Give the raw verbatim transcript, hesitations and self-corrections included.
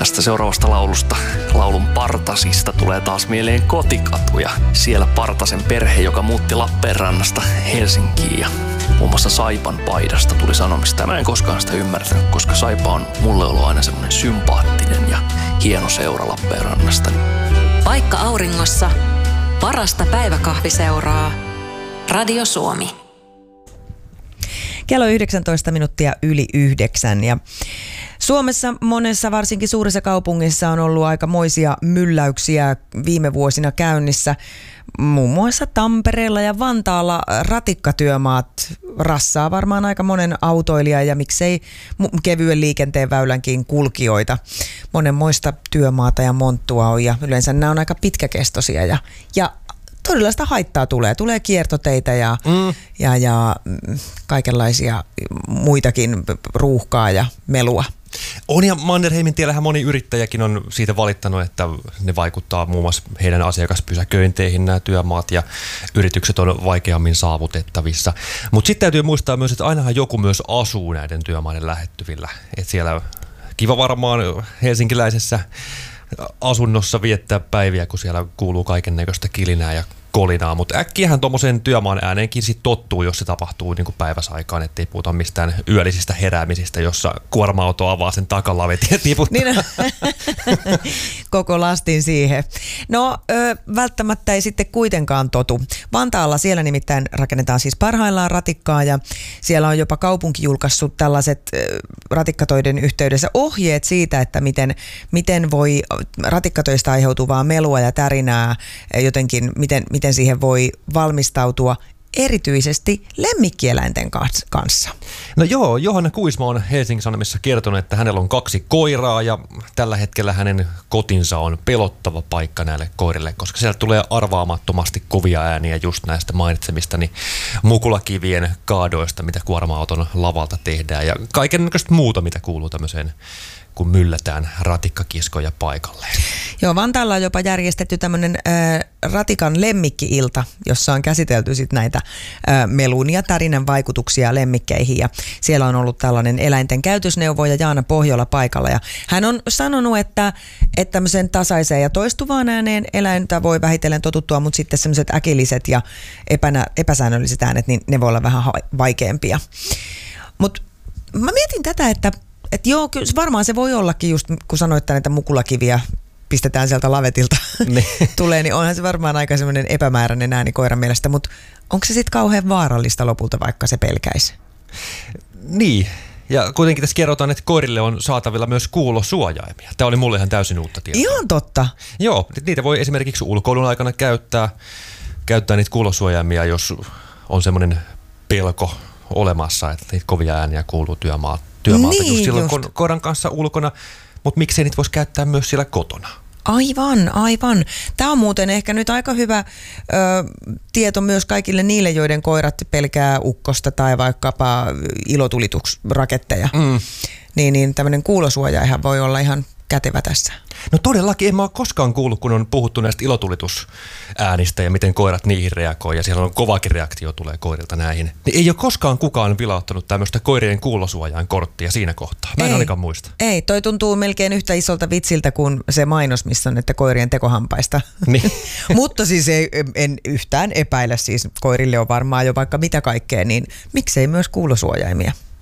Tästä seuraavasta laulusta, laulun Partasista, tulee taas mieleen kotikatu ja siellä Partasen perhe, joka muutti Lappeenrannasta Helsinkiin ja muun muassa Saipan paidasta tuli sanomista. Mä en koskaan sitä ymmärtänyt, koska Saipa on mulle ollut aina semmoinen sympaattinen ja hieno seura Lappeenrannasta. Paikka auringossa, parasta päiväkahviseuraa, Radio Suomi. Kello yhdeksäntoista minuuttia yli yhdeksän ja Suomessa monessa, varsinkin suurissa kaupungissa, on ollut aikamoisia mylläyksiä viime vuosina käynnissä. Muun muassa Tampereella ja Vantaalla ratikkatyömaat rassaa varmaan aika monen autoilija ja miksei kevyen liikenteen väylänkin kulkijoita. Monenmoista työmaata ja monttua on ja yleensä nämä on aika pitkäkestoisia ja, ja todella sitä haittaa tulee. Tulee kiertoteitä ja, mm. ja, ja kaikenlaisia muitakin ruuhkaa ja melua. On ja Mannerheimin tiellähän moni yrittäjäkin on siitä valittanut, että ne vaikuttaa muun muassa heidän asiakaspysäköinteihin nämä työmaat ja yritykset on vaikeammin saavutettavissa. Mutta sitten täytyy muistaa myös, että ainahan joku myös asuu näiden työmaiden lähettyvillä. Että siellä kiva varmaan helsinkiläisessä asunnossa viettää päiviä, kun siellä kuuluu kaikennäköistä kilinää ja kolinaa, mutta äkkiähän tuommoiseen työmaan ääneenkin sit tottuu, jos se tapahtuu niin kuin päiväsaikaan, ettei puhuta mistään yöllisistä heräämisistä, jossa kuorma-auto avaa sen takalavet ja tiputtaa. Niin, koko lastin siihen. No ö, välttämättä ei sitten kuitenkaan totu. Vantaalla siellä nimittäin rakennetaan siis parhaillaan ratikkaa ja siellä on jopa kaupunki julkaissut tällaiset ö, ratikkatoiden yhteydessä ohjeet siitä, että miten, miten voi ratikkatöistä aiheutuvaa melua ja tärinää jotenkin, miten, miten miten siihen voi valmistautua erityisesti lemmikkieläinten kanssa. No joo, Johanna Kuisma on Helsingin Sanomissa kertonut, että hänellä on kaksi koiraa ja tällä hetkellä hänen kotinsa on pelottava paikka näille koirille, koska sieltä tulee arvaamattomasti kovia ääniä just näistä mainitsemistani mukulakivien kaadoista, mitä kuorma-auton lavalta tehdään ja kaikennäköistä muuta, mitä kuuluu tämmöiseen, kun myllätään ratikkakiskoja paikalleen. Joo, Vantaalla on jopa järjestetty tämmöinen äh, ratikan lemmikki-ilta, jossa on käsitelty sit näitä äh, melun ja tärinän vaikutuksia lemmikkeihin. Ja siellä on ollut tällainen eläinten käytösneuvoja Jaana Pohjola paikalla. Ja hän on sanonut, että, että tämmöisen tasaiseen ja toistuvaan ääneen eläintä voi vähitellen totuttua, mutta sitten semmoiset äkilliset ja epänä, epäsäännölliset äänet, niin ne voi olla vähän vaikeampia. Mutta mä mietin tätä, että Että joo, kyllä varmaan se voi ollakin just, kun sanoit, että näitä mukulakiviä pistetään sieltä lavetilta tulee, niin onhan se varmaan aika semmoinen epämääräinen ääni koiran mielestä, mutta onko se sitten kauhean vaarallista lopulta, vaikka se pelkäisi? Niin, ja kuitenkin tässä kerrotaan, että koirille on saatavilla myös kuulosuojaimia. Tämä oli mulle ihan täysin uutta tietoa. Ihan totta. Joo, niitä voi esimerkiksi ulkoilun aikana käyttää, käyttää niitä kuulosuojaimia, jos on semmoinen pelko olemassa, että niitä kovia ääniä kuuluu työmaalta. Työmaalta niin, just silloin just. Koiran kanssa ulkona, mutta miksei niitä voisi käyttää myös siellä kotona? Aivan, aivan. Tämä on muuten ehkä nyt aika hyvä ö, tieto myös kaikille niille, joiden koirat pelkää ukkosta tai vaikkapa ilotulitusraketteja. Mm. Niin, niin tämmöinen kuulosuojaihan voi olla ihan kätevä tässä. No todellakin, en mä ole koskaan kuullut, kun on puhuttu näistä ilotulitusäänistä ja miten koirat niihin reagoi ja siellä on kovakin reaktio tulee koirilta näihin. Niin ei ole koskaan kukaan vilauttanut tämmöistä koirien kuulosuojain korttia siinä kohtaa. Mä en ei, ainakaan muista. Ei, toi tuntuu melkein yhtä isolta vitsiltä kuin se mainos, missä on, että koirien tekohampaista. Niin. Mutta siis ei, en yhtään epäile, siis koirille on varmaan jo vaikka mitä kaikkea, niin miksei myös kuulosuojaimia.